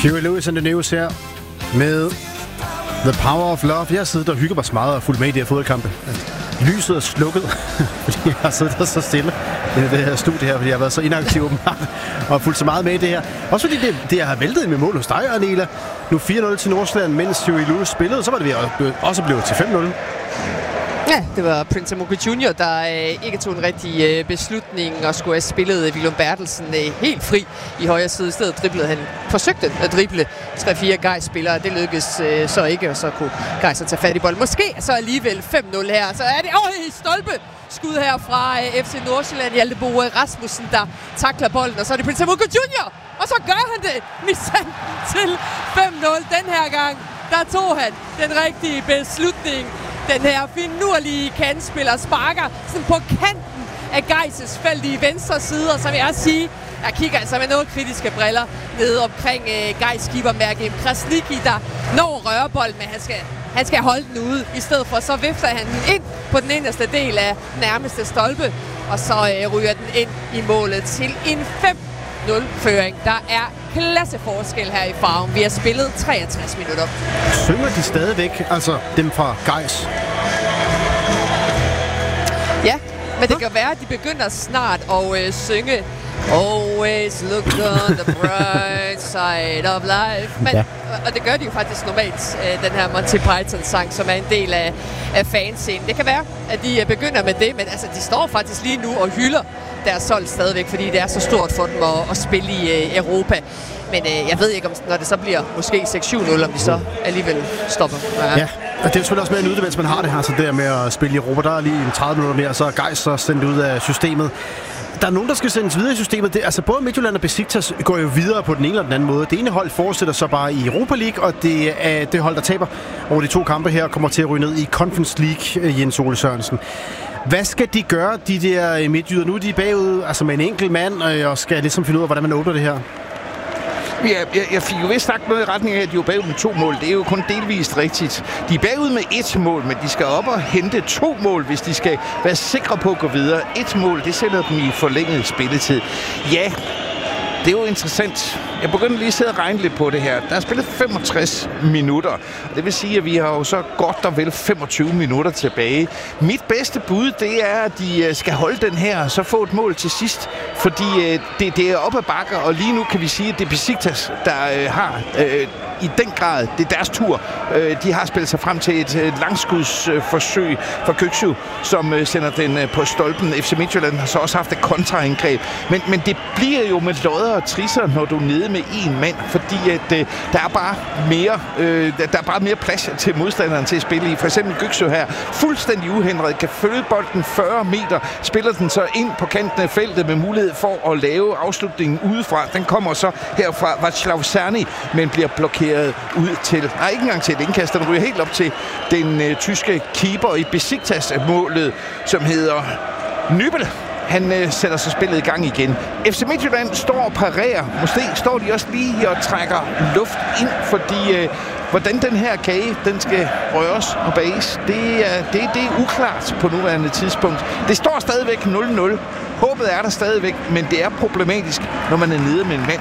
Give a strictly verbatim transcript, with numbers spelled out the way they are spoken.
Huey Lewis and the News her med The Power of Love. Jeg har siddet og hygget mig så meget og fulgt med i de her fodboldkampe. Lyset er slukket, fordi jeg har siddet der så stille i det her studie her, fordi jeg har været så inaktiv og fulgt så meget med i det her. Også fordi det, det jeg har væltet med mål hos dig, Arnela. Nu fire nul til Nordsjælland, mens Huey Lewis spillede, så var det ved også blevet til fem nul. Ja, det var Prince Amope junior, der øh, ikke tog en rigtig øh, beslutning og skulle have spillet øh, Willum Bertelsen øh, helt fri i højre side. I stedet driblede han, forsøgte at drible tre fire Gais-spillere. Det lykkedes øh, så ikke, og så kunne Gais tage fat i bolden. Måske så alligevel fem nul her. Så er det åh, i stolpe skud her fra øh, F C Nordsjælland. Hjalte Bo Rasmussen, der takler bolden, og så er det Prince Amope junior. Og så gør han det. Misanten til fem nul. Den her gang, der tog han den rigtige beslutning. Den her finurlige kantspiller sparker sådan på kanten af Gais' felt i venstre side, og så vil jeg sige, jeg kigger altså med noget kritiske briller nede omkring uh, Gais keeper Merkim Krasniqi, der når røre bolden, men han skal, han skal holde den ude. I stedet for så vifter han den ind på den inderste del af nærmeste stolpe, og så uh, ryger den ind i målet til en fem nul-føring. Der er klasseforskel her i farven. Vi har spillet treogtres minutter. Synger de stadigvæk, altså dem fra Gais? Ja, men det kan være, at de begynder snart at øh, synge Always look on the bright side of life. Men, ja. Og det gør de jo faktisk normalt, øh, den her Monty Python-sang, som er en del af, af fanscenen. Det kan være, at de øh, begynder med det, men altså, de står faktisk lige nu og hylder deres hold stadigvæk, fordi det er så stort for dem at, at spille i øh, Europa. Men øh, jeg ved ikke, om når det så bliver måske seks syv nul, om de så alligevel stopper. Ja, ja, og det er selvfølgelig også mere en nyde, mens man har det her, så der med at spille i Europa. Der er lige en tredive minutter mere, og så er Gais så sendt ud af systemet. Der er nogen, der skal sendes videre i systemet. Det, altså både Midtjylland og Besiktas går jo videre på den ene eller den anden måde. Det ene hold fortsætter så bare i Europa League, og det er det hold, der taber over de to kampe her, kommer til at ryge ned i Conference League, Jens Ole Sørensen. Hvad skal de gøre, de der midtjyder? Nu er de bagud altså med en enkelt mand, og skal ligesom finde ud af, hvordan man åbner det her. Ja, jeg, jeg fik jo vist sagt noget i retning af, at de er bagud med to mål. Det er jo kun delvist rigtigt. De er bagud med et mål, men de skal op og hente to mål, hvis de skal være sikre på at gå videre. Et mål, det sætter dem i forlænget spilletid. Ja, det er jo interessant. Jeg begynder lige at sidde og regne lidt på det her. Der er spillet femogtres minutter. Og det vil sige, at vi har jo så godt og vel femogtyve minutter tilbage. Mit bedste bud, det er, at de skal holde den her og så få et mål til sidst. Fordi det, det er op ad bakker, og lige nu kan vi sige, at det er Besiktas, der har øh, i den grad, det er deres tur. Øh, de har spillet sig frem til et, et langskudsforsøg fra Kökçü, som øh, sender den øh, på stolpen. F C Midtjylland har så også haft et kontraangreb. Men, men det bliver jo med lodder og trisser, når du er nede med en mand, fordi at, øh, der er bare mere øh, der er bare mere plads til modstanderen til at spille i. For eksempel Kökçü her, fuldstændig uhindret, kan følge bolden fyrre meter, spiller den så ind på kanten af feltet med mulighed for at lave afslutningen udefra. Den kommer så her fra Václav Cerny, men bliver blokeret ud til, nej ikke engang til et indkast, den ryger helt op til den øh, tyske keeper i Besiktas-målet, som hedder Nübel. Han øh, sætter så spillet i gang igen. F C Midtjylland står og parerer. Måske står de også lige og trækker luft ind, fordi øh, hvordan den her kage, den skal røres og bages, det er, det, det er uklart på nuværende tidspunkt. Det står stadigvæk nul nul. Håbet er der stadigvæk, men det er problematisk, når man er nede med en mand.